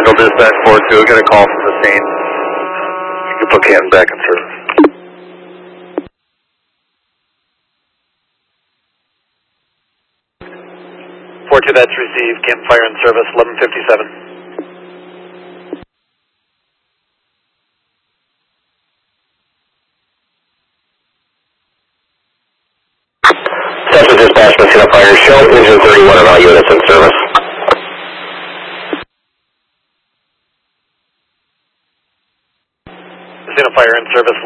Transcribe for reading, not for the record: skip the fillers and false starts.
Central Dispatch 4-2, get a call from the scene. You can put Canton back in service. 4-2, that's received. Canton Fire in service, 1157. Central Dispatch, Messina Fire, show engine 31 and all units in service. Messina Fire in service,